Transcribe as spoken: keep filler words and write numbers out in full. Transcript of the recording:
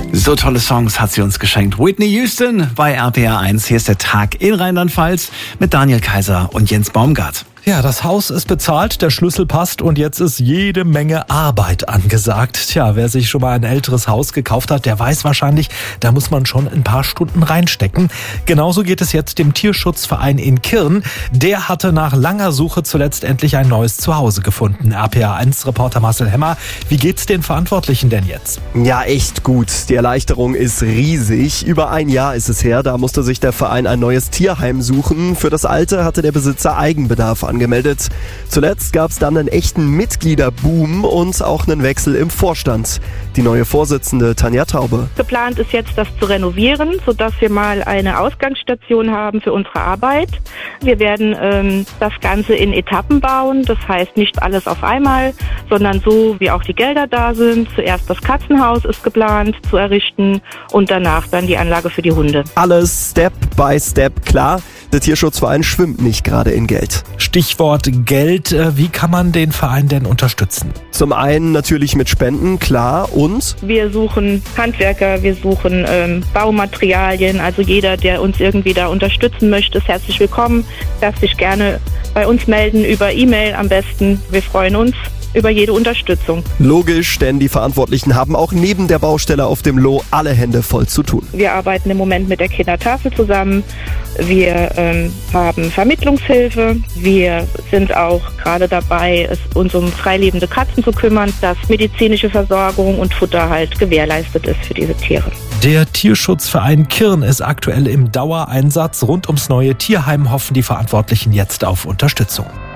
So tolle Songs hat sie uns geschenkt. Whitney Houston bei R P R eins. Hier ist der Tag in Rheinland-Pfalz mit Daniel Kaiser und Jens Baumgart. Ja, das Haus ist bezahlt, der Schlüssel passt und jetzt ist jede Menge Arbeit angesagt. Tja, wer sich schon mal ein älteres Haus gekauft hat, der weiß wahrscheinlich, da muss man schon ein paar Stunden reinstecken. Genauso geht es jetzt dem Tierschutzverein in Kirn. Der hatte nach langer Suche zuletzt endlich ein neues Zuhause gefunden. R P R eins Reporter Marcel Hemmer, wie geht's den Verantwortlichen denn jetzt? Ja, echt gut. Die Erleichterung ist riesig. Über ein Jahr ist es her, da musste sich der Verein ein neues Tierheim suchen. Für das alte hatte der Besitzer Eigenbedarf angemeldet. Zuletzt gab es dann einen echten Mitgliederboom und auch einen Wechsel im Vorstand. Die neue Vorsitzende Tanja Taube. Geplant ist jetzt, das zu renovieren, sodass wir mal eine Ausgangsstation haben für unsere Arbeit. Wir werden ähm, das Ganze in Etappen bauen, das heißt nicht alles auf einmal, sondern so, wie auch die Gelder da sind. Zuerst das Katzenhaus ist geplant zu errichten und danach dann die Anlage für die Hunde. Alles Step by Step, klar. Der Tierschutzverein schwimmt nicht gerade in Geld. Stichwort Geld. Wie kann man den Verein denn unterstützen? Zum einen natürlich mit Spenden, klar, und? Wir suchen Handwerker, wir suchen ähm, Baumaterialien. Also jeder, der uns irgendwie da unterstützen möchte, ist herzlich willkommen. Darf sich gerne bei uns melden, über E-Mail am besten. Wir freuen uns über jede Unterstützung. Logisch, denn die Verantwortlichen haben auch neben der Baustelle auf dem Loh alle Hände voll zu tun. Wir arbeiten im Moment mit der Kindertafel zusammen. Wir ähm, haben Vermittlungshilfe. Wir sind auch gerade dabei, es, uns um freilebende Katzen zu kümmern, dass medizinische Versorgung und Futter halt gewährleistet ist für diese Tiere. Der Tierschutzverein Kirn ist aktuell im Dauereinsatz. Rund ums neue Tierheim hoffen die Verantwortlichen jetzt auf Unterstützung.